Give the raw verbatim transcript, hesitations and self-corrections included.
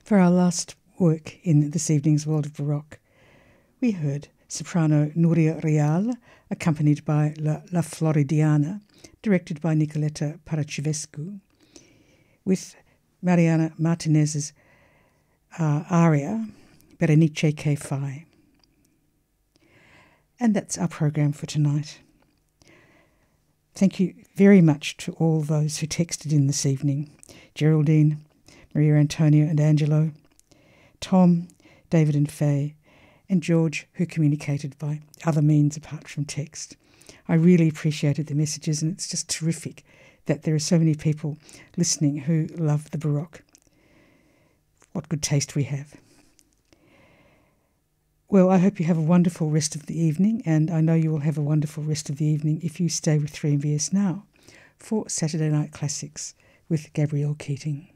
For our last work in this evening's World of Baroque, we heard soprano Nuria Real, accompanied by La, La Floridiana, directed by Nicoletta Paracivescu, with Mariana Martinez's uh, aria, Berenice che fai. And that's our program for tonight. Thank you very much to all those who texted in this evening. Geraldine, Maria Antonia and Angelo, Tom, David and Faye, and George, who communicated by other means apart from text. I really appreciated the messages, and it's just terrific that there are so many people listening who love the Baroque. What good taste we have. Well, I hope you have a wonderful rest of the evening, and I know you will have a wonderful rest of the evening if you stay with three M B S Now for Saturday Night Classics with Gabrielle Keating.